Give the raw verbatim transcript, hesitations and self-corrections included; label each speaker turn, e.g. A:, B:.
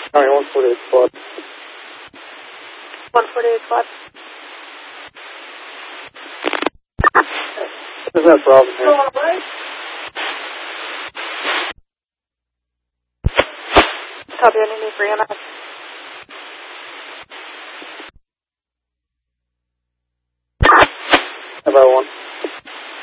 A: Sorry, one forty-eight squad.
B: one forty-eight squad.
A: There's no problem here.
B: Copy, any need for E M S?
A: About one.